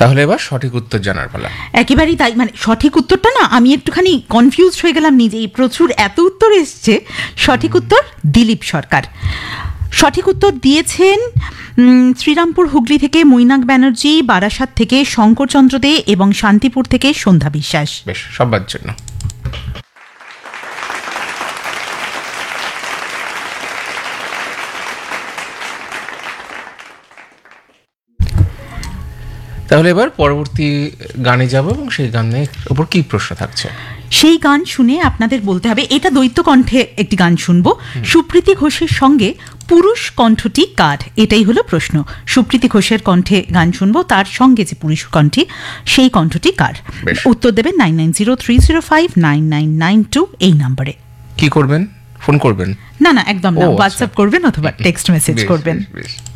তাহলে এবার সঠিক উত্তর জানার পালা। একেবারেই তাই, মানে সঠিক উত্তরটা না আমি একটুখানি কনফিউজ হয়ে গেলাম নিজেই, প্রচুর এত উত্তর এসছে। সঠিক উত্তর দিলীপ সরকার। সঠিক উত্তর দিয়েছেন শ্রীরামপুর হুগলি থেকে মৈনাক ব্যানার্জি, বারাসাত থেকে শঙ্করচন্দ্র দে এবং শান্তিপুর থেকে সন্ধ্যা বিশ্বাস। বেশ, সবার জন্য। তাহলে এবার পরবর্তী গানে যাব এবং সেই গানের উপর কি প্রশ্ন থাকছে সেই গান শুনে আপনাদের বলতে হবে, এটা দ্বৈত কণ্ঠে একটি গান শুনবো। সুপ্রীতি ঘোষের সঙ্গে পুরুষ কণ্ঠটি কার, এটাই হলো প্রশ্ন। সুপ্রীতি ঘোষের কণ্ঠে গান শুনবো, তার সঙ্গে যে পুরুষ কণ্ঠী সেই কণ্ঠটি কার। উত্তর দেবেন 9903059992 এই নম্বরে। কি করবেন? ফোন করবেন? না, একদম না, হোয়াটসঅ্যাপ করবেন অথবা টেক্সট মেসেজ করবেন।